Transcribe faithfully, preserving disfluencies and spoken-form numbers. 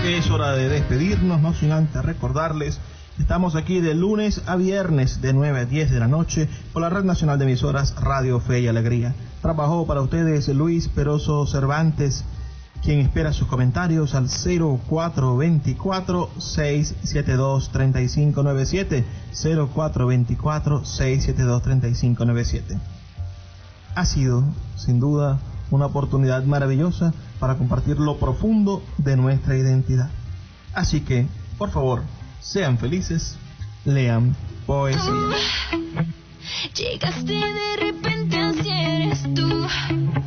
Es hora de despedirnos, no sin antes recordarles que estamos aquí de lunes a viernes de nueve a diez de la noche por la Red Nacional de Emisoras Radio Fe y Alegría. Trabajó para ustedes Luis Peroso Cervantes, quien espera sus comentarios al cero cuatro dos cuatro, seis siete dos, tres cinco nueve siete, cero cuatro dos cuatro, seis siete dos, tres cinco nueve siete. Ha sido, sin duda, una oportunidad maravillosa para compartir lo profundo de nuestra identidad. Así que, por favor, sean felices, lean poesía. Llegaste de repente, así eres tú.